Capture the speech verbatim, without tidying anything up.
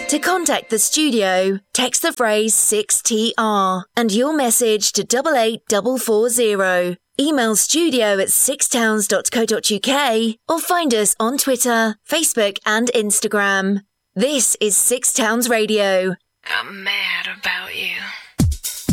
To contact the studio, text the phrase six T R and your message to double eight four four zero. Email studio at sixtowns dot co dot uk or find us on Twitter, Facebook and Instagram. This is Six Towns Radio. I'm mad about you.